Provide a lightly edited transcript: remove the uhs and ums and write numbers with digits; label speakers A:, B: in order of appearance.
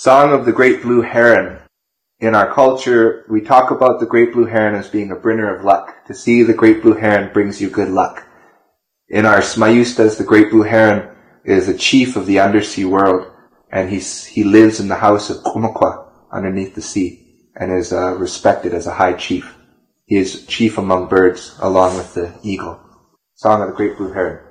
A: Song of the Great Blue Heron. In our culture, we talk about the Great Blue Heron as being a bringer of luck. To see the Great Blue Heron brings you good luck. In our Smayustas, the Great Blue Heron is a chief of the undersea world, and he lives in the house of Kumakwa underneath the sea, and is respected as a high chief. He is chief among birds, along with the eagle. Song of the Great Blue Heron.